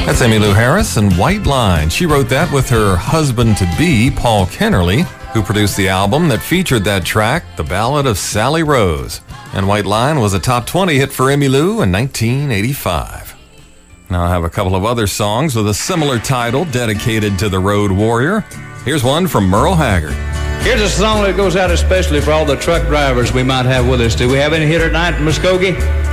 That's Emmylou Harris and White Line. She wrote that with her husband-to-be, Paul Kennerly, who produced the album that featured that track, The Ballad of Sally Rose. And White Line was a top 20 hit for Emmylou in 1985. Now I have a couple of other songs with a similar title dedicated to the road warrior. Here's one from Merle Haggard. Here's a song that goes out especially for all the truck drivers we might have with us. Do we have any here tonight in Muskogee?